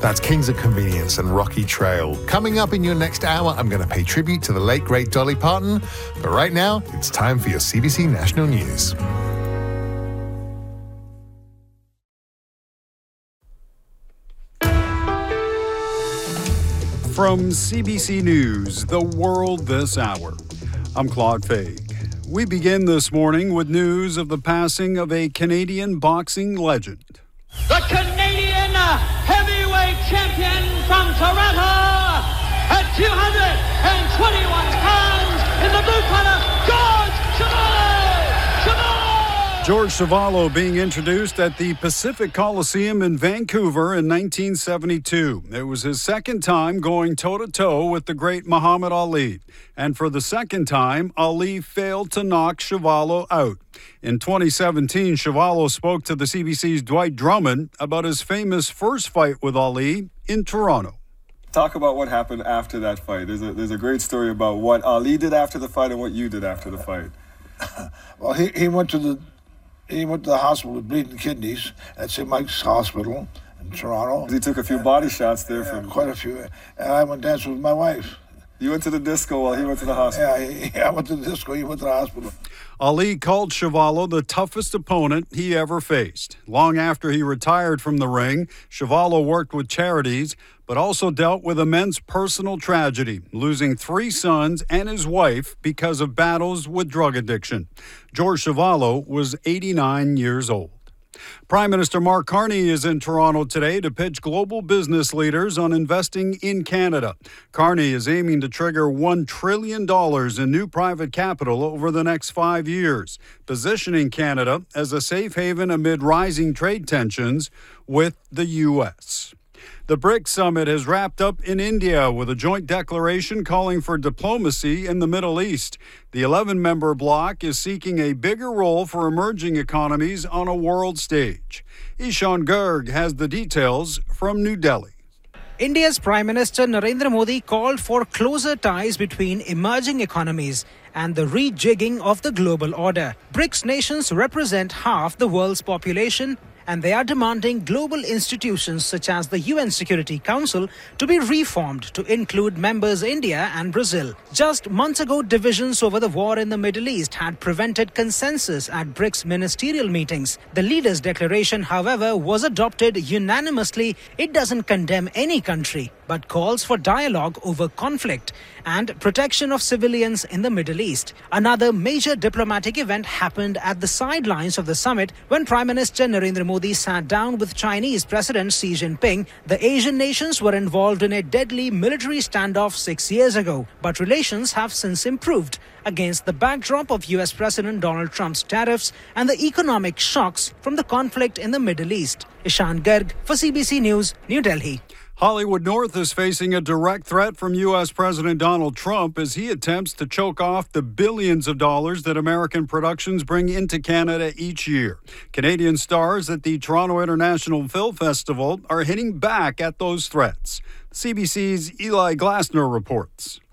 That's Kings of Convenience and Rocky Trail. Coming up in your next hour, I'm going to pay tribute to the late, great Dolly Parton. But right now, it's time for your CBC National News. From CBC News, The World This Hour, I'm Claude Faig. We begin this morning with news of the passing of a Canadian boxing legend. The Canadian heavyweight champion from Toronto at 221 pounds in the blue corner, George Chuvalo! George Chuvalo being introduced at the Pacific Coliseum in Vancouver in 1972. It was his second time going toe-to-toe with the great Muhammad Ali. And for the second time, Ali failed to knock Chuvalo out. In 2017, Chuvalo spoke to the CBC's Dwight Drummond about his famous first fight with Ali in Toronto. Talk about what happened after that fight. There's a great story about what Ali did after the fight and what you did after the fight. Well, he went to the hospital with bleeding kidneys at St. Mike's Hospital in Toronto. He took a few body shots there from quite a few, and I went dancing with my wife. You went to the disco while he went to the hospital. Yeah, I went to the disco. He went to the hospital. Ali called Chuvalo the toughest opponent he ever faced. Long after he retired from the ring, Chuvalo worked with charities, but also dealt with immense personal tragedy, losing 3 sons and his wife because of battles with drug addiction. George Chuvalo was 89 years old. Prime Minister Mark Carney is in Toronto today to pitch global business leaders on investing in Canada. Carney is aiming to trigger $1 trillion in new private capital over the next 5 years, positioning Canada as a safe haven amid rising trade tensions with the U.S. The BRICS summit has wrapped up in India with a joint declaration calling for diplomacy in the Middle East. The 11-member bloc is seeking a bigger role for emerging economies on a world stage. Ishan Garg has the details from New Delhi. India's Prime Minister Narendra Modi called for closer ties between emerging economies and the rejigging of the global order. BRICS nations represent half the world's population, and they are demanding global institutions such as the UN Security Council to be reformed to include members India and Brazil. Just months ago, divisions over the war in the Middle East had prevented consensus at BRICS ministerial meetings. The leaders' declaration, however, was adopted unanimously. It doesn't condemn any country, but calls for dialogue over conflict and protection of civilians in the Middle East. Another major diplomatic event happened at the sidelines of the summit when Prime Minister Narendra Modi sat down with Chinese President Xi Jinping. The Asian nations were involved in a deadly military standoff 6 years ago, but relations have since improved against the backdrop of US President Donald Trump's tariffs and the economic shocks from the conflict in the Middle East. Ishan Garg for CBC News, New Delhi. Hollywood North is facing a direct threat from U.S. President Donald Trump as he attempts to choke off the billions of dollars that American productions bring into Canada each year. Canadian stars at the Toronto International Film Festival are hitting back at those threats. CBC's Eli Glasner reports.